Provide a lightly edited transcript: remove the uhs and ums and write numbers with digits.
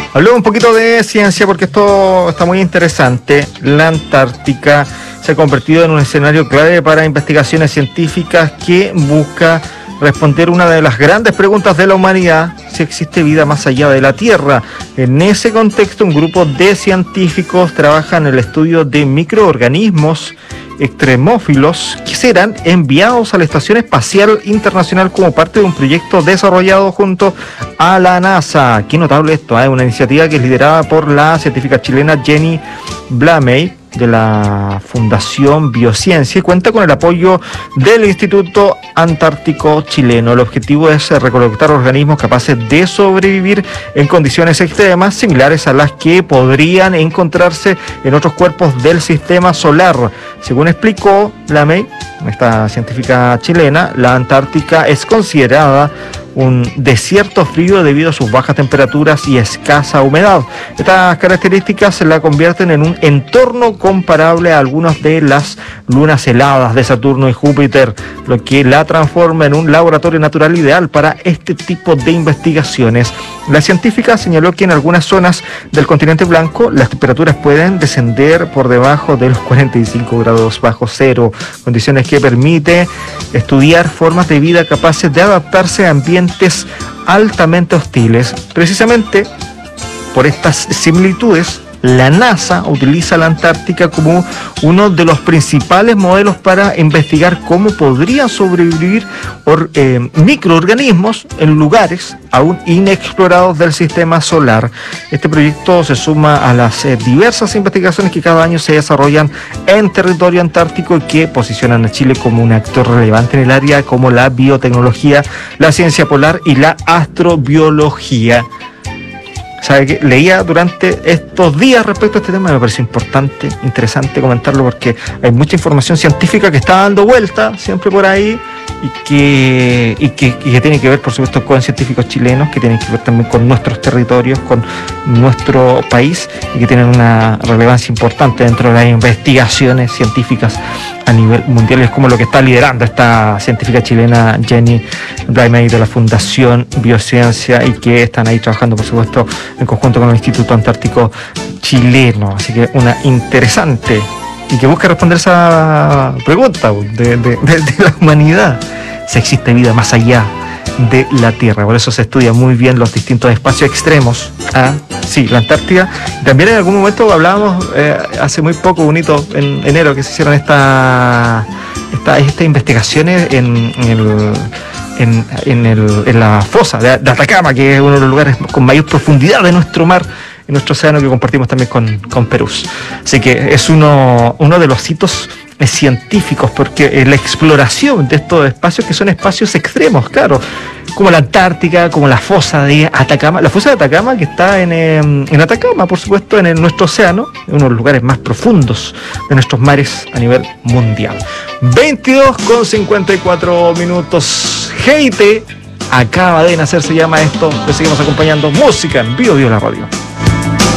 Hablemos un poquito de ciencia porque esto está muy interesante. La Antártica se ha convertido en un escenario clave para investigaciones científicas que busca responder una de las grandes preguntas de la humanidad: si existe vida más allá de la Tierra. En ese contexto, un grupo de científicos trabaja en el estudio de microorganismos extremófilos que serán enviados a la Estación Espacial Internacional como parte de un proyecto desarrollado junto a la NASA. Qué notable esto, una iniciativa que es liderada por la científica chilena Jenny Blamey, de la Fundación Biociencia, y cuenta con el apoyo del Instituto Antártico Chileno. El objetivo es recolectar organismos capaces de sobrevivir en condiciones extremas similares a las que podrían encontrarse en otros cuerpos del sistema solar. Según explicó Blamey, esta científica chilena, la Antártica es considerada un desierto frío debido a sus bajas temperaturas y escasa humedad. Estas características la convierten en un entorno comparable a algunas de las lunas heladas de Saturno y Júpiter, lo que la transforma en un laboratorio natural ideal para este tipo de investigaciones. La científica señaló que en algunas zonas del continente blanco las temperaturas pueden descender por debajo de los 45 grados bajo cero, condiciones que permite estudiar formas de vida capaces de adaptarse a ambientes altamente hostiles. Precisamente por estas similitudes, la NASA utiliza la Antártica como uno de los principales modelos para investigar cómo podrían sobrevivir microorganismos en lugares aún inexplorados del sistema solar. Este proyecto se suma a las diversas investigaciones que cada año se desarrollan en territorio antártico y que posicionan a Chile como un actor relevante en el área como la biotecnología, la ciencia polar y la astrobiología. ¿Sabe qué? Leía durante estos días respecto a este tema y me pareció interesante comentarlo porque hay mucha información científica que está dando vuelta siempre por ahí y que tiene que ver, por supuesto, con científicos chilenos, que tienen que ver también con nuestros territorios, con nuestro país, y que tienen una relevancia importante dentro de las investigaciones científicas a nivel mundial. Es como lo que está liderando esta científica chilena Jenny Blamey de la Fundación Biociencia, y que están ahí trabajando, por supuesto, en conjunto con el Instituto Antártico Chileno. Así que una interesante y que busca responder esa pregunta de la humanidad: si existe vida más allá de la Tierra. Por eso se estudia muy bien los distintos espacios extremos. Sí, la Antártida. También en algún momento hablábamos hace muy poco, un hito en enero, que se hicieron estas investigaciones en la fosa de Atacama, que es uno de los lugares con mayor profundidad de nuestro mar, en nuestro océano, que compartimos también con Perú. Así que es uno de los hitos científicos, porque la exploración de estos espacios, que son espacios extremos, claro, como la Antártica, como la fosa de Atacama. La fosa de Atacama, que está en Atacama, por supuesto, en nuestro océano, en uno de los lugares más profundos de nuestros mares a nivel mundial. 22:54. Heite acaba de nacer, se llama esto. Le seguimos acompañando. Música en Bio la Radio.